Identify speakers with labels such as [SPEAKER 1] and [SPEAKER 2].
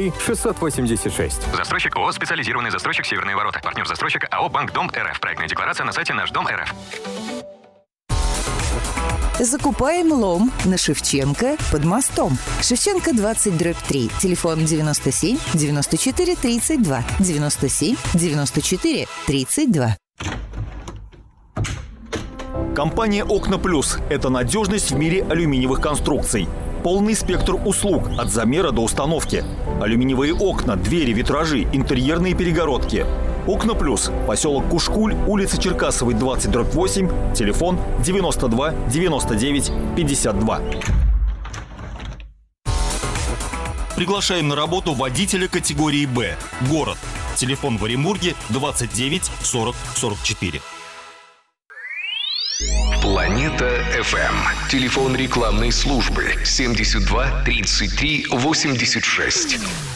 [SPEAKER 1] 3 686.
[SPEAKER 2] Застройщик ООО «Специализированный застройщик «Северные ворота». Партнер застройщика АО «Банк Дом РФ». Проектная декларация на сайте «Наш дом РФ».
[SPEAKER 3] Закупаем лом на Шевченко под мостом. Шевченко 20/3. Телефон 97 94 32. 97 94 32.
[SPEAKER 4] Компания «Окна Плюс» – это надежность в мире алюминиевых конструкций. Полный спектр услуг от замера до установки. Алюминиевые окна, двери, витражи, интерьерные перегородки. «Окна Плюс», поселок Кушкуль, улица Черкасовой, 20/8, телефон 92 99 52.
[SPEAKER 5] Приглашаем на работу водителя категории «Б». Город. Телефон в Оренбурге 29 40 44.
[SPEAKER 6] Планета FM. Телефон рекламной службы 72 33 86.